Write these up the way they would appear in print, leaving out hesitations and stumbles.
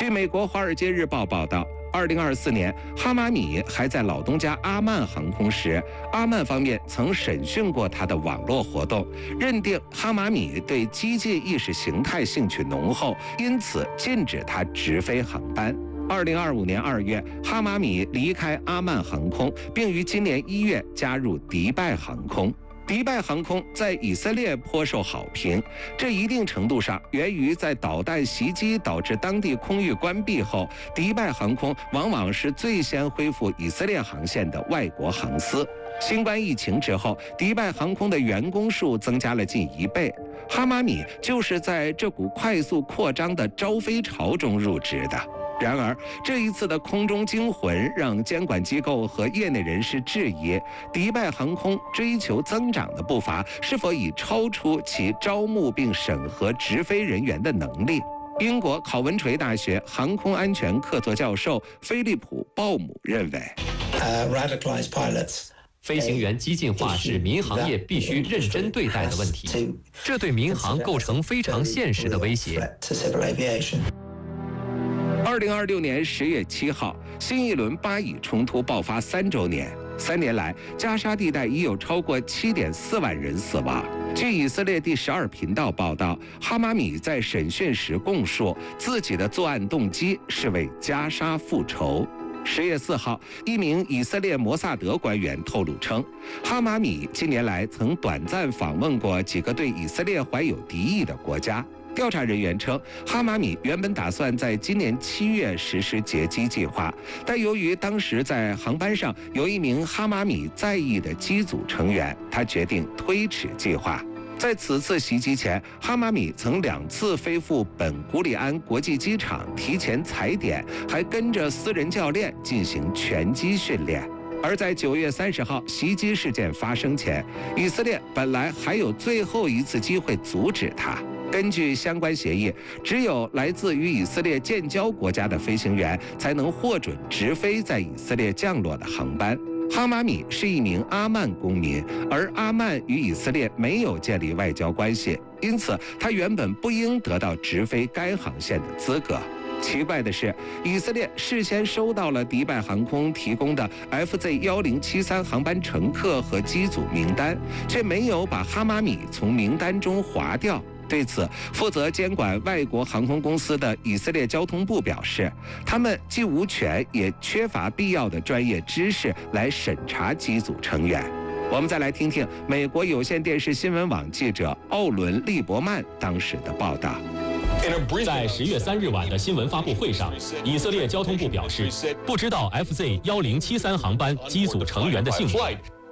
据美国《华尔街日报》报道，2024年，哈马米还在老东家阿曼航空时，阿曼方面曾审讯过他的网络活动，认定哈马米对激进意识形态兴趣浓厚，因此禁止他直飞航班。2025年2月，哈马米离开阿曼航空，并于今年1月加入迪拜航空。迪拜航空在以色列颇受好评，这一定程度上源于在导弹袭击导致当地空域关闭后，迪拜航空往往是最先恢复以色列航线的外国航司。新冠疫情之后，迪拜航空的员工数增加了近1倍，哈马米就是在这股快速扩张的招飞潮中入职的。然而，这一次的空中惊魂让监管机构和业内人士质疑，迪拜航空追求增长的步伐是否已超出其招募并审核直飞人员的能力。英国考文垂大学航空安全客座教授菲利普·鲍姆认为， 飞行员激进化是民航业必须认真对待的问题，这对民航构成非常现实的威胁。 2026年10月7号，新一轮巴以冲突爆发3周年。3年来，加沙地带已有超过7.4万人死亡。据以色列第12频道报道，哈马米在审讯时供述，自己的作案动机是为加沙复仇。10月4号，一名以色列摩萨德官员透露称，哈马米近年来曾短暂访问过几个对以色列怀有敌意的国家。调查人员称，哈马米原本打算在今年7月实施劫机计划，但由于当时在航班上有一名哈马米在役的机组成员，他决定推迟计划。在此次袭击前，哈马米曾2次飞赴本古里安国际机场提前踩点，还跟着私人教练进行拳击训练。而在9月30号袭击事件发生前，以色列本来还有最后一次机会阻止他。根据相关协议，只有来自与以色列建交国家的飞行员才能获准直飞在以色列降落的航班。哈马米是一名阿曼公民，而阿曼与以色列没有建立外交关系，因此他原本不应得到直飞该航线的资格。奇怪的是，以色列事先收到了迪拜航空提供的 FZ1073 航班乘客和机组名单，却没有把哈马米从名单中划掉。对此，负责监管外国航空公司的以色列交通部表示，他们既无权也缺乏必要的专业知识来审查机组成员。我们再来听听美国有线电视新闻网记者奥伦·利伯曼当时的报道。 在10月3日晚的新闻发布会上，以色列交通部表示，不知道 FZ1073 航班机组成员的姓名。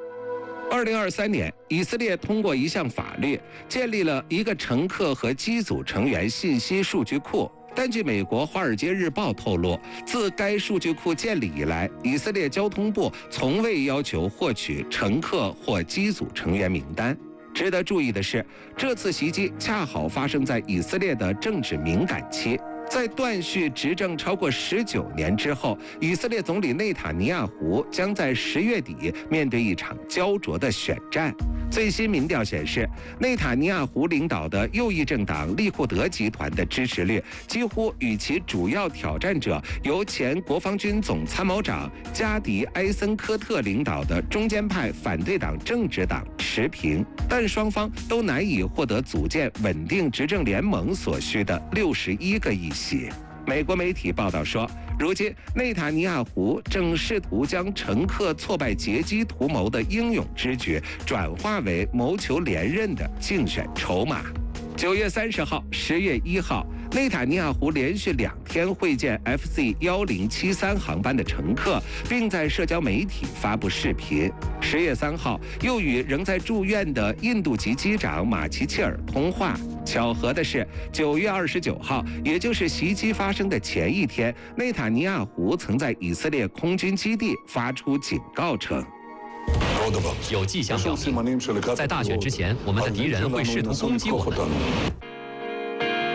2023年，以色列通过一项法律，建立了一个乘客和机组成员信息数据库。但据美国《华尔街日报》透露，自该数据库建立以来，以色列交通部从未要求获取乘客或机组成员名单。值得注意的是，这次袭击恰好发生在以色列的政治敏感期。在断续执政超过19年之后，以色列总理内塔尼亚胡将在10月底面对一场焦灼的选战。最新民调显示，内塔尼亚胡领导的右翼政党利库德集团的支持率几乎与其主要挑战者由前国防军总参谋长加迪·埃森科特领导的中间派反对党政治党持平，但双方都难以获得组建稳定执政联盟所需的61个议席。美国媒体报道说，如今内塔尼亚胡正试图将乘客挫败劫机图谋的英勇之举转化为谋求连任的竞选筹码。9月30号、10月1号，内塔尼亚胡连续2天会见 FZ1073 航班的乘客，并在社交媒体发布视频。10月3号，又与仍在住院的印度籍机长马奇切尔通话。巧合的是，9月29号，也就是袭击发生的前一天，内塔尼亚胡曾在以色列空军基地发出警告称， 有迹象表明，在大选之前，我们的敌人会试图攻击我们。 美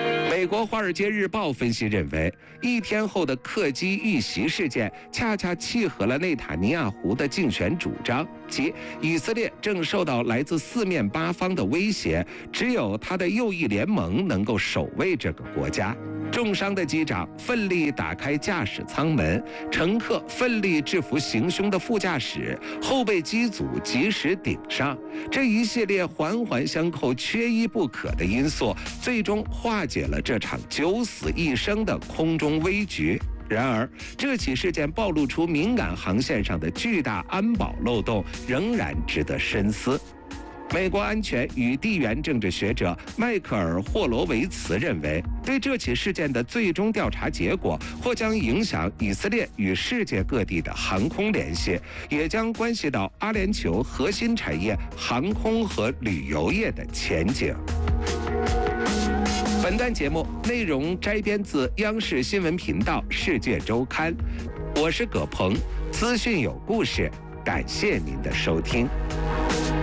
美国《华尔街日报》分析认为，1天后的客机遇袭事件恰恰契合了内塔尼亚胡的竞选主张，即以色列正受到来自四面八方的威胁，只有他的右翼联盟能够守卫这个国家。重伤的机长奋力打开驾驶舱门，乘客奋力制服行凶的副驾驶，后备机组及时顶上。这一系列环环相扣、缺一不可的因素，最终化解了这场九死一生的空中危局。然而，这起事件暴露出敏感航线上的巨大安保漏洞，仍然值得深思。美国安全与地缘政治学者迈克尔·霍罗维茨认为，对这起事件的最终调查结果或将影响以色列与世界各地的航空联系，也将关系到阿联酋核心产业航空和旅游业的前景。本段节目内容摘编自央视新闻频道《世界周刊》，我是葛鹏，资讯有故事，感谢您的收听。